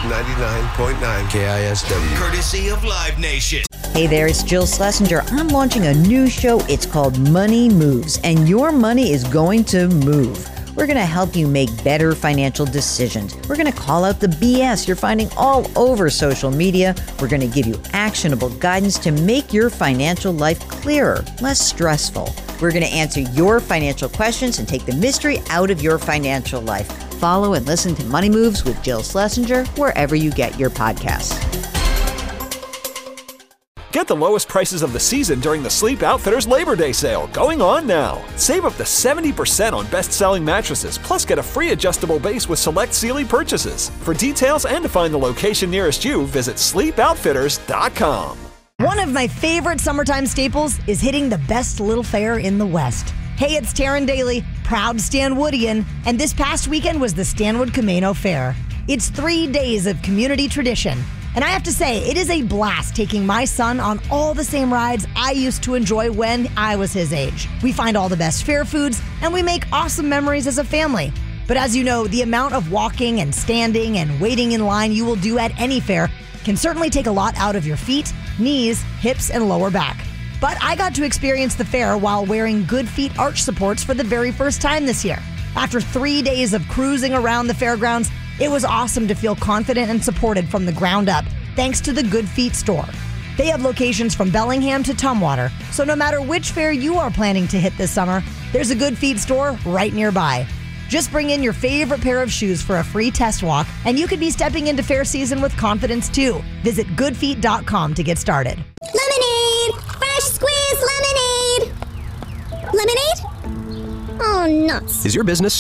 99.9 KISW. Courtesy of Live Nation. Hey there, it's Jill Schlesinger. I'm launching a new show. It's called Money Moves, and your money is going to move. We're going to help you make better financial decisions. We're going to call out the BS you're finding all over social media. We're going to give you actionable guidance to make your financial life clearer, less stressful. We're going to answer your financial questions and take the mystery out of your financial life. Follow and listen to Money Moves with Jill Schlesinger wherever you get your podcasts. Get the lowest prices of the season during the Sleep Outfitters Labor Day sale going on now. Save up to 70% on best-selling mattresses, plus get a free adjustable base with select Sealy purchases. For details and to find the location nearest you, visit sleepoutfitters.com. One of my favorite summertime staples is hitting the best little fair in the West. Hey, it's Taryn Daly, proud Stanwoodian, and this past weekend was the Stanwood Camano Fair. It's 3 days of community tradition. And I have to say, it is a blast taking my son on all the same rides I used to enjoy when I was his age. We find all the best fair foods, and we make awesome memories as a family. But as you know, the amount of walking and standing and waiting in line you will do at any fair can certainly take a lot out of your feet, knees, hips, and lower back. But I got to experience the fair while wearing Good Feet arch supports for the very first time this year. After 3 days of cruising around the fairgrounds, it was awesome to feel confident and supported from the ground up, thanks to the Good Feet store. They have locations from Bellingham to Tumwater, so no matter which fair you are planning to hit this summer, there's a Good Feet store right nearby. Just bring in your favorite pair of shoes for a free test walk, and you could be stepping into fair season with confidence too. Visit goodfeet.com to get started. Lemonade! Fresh squeezed lemonade! Lemonade? Oh, nuts. Is your business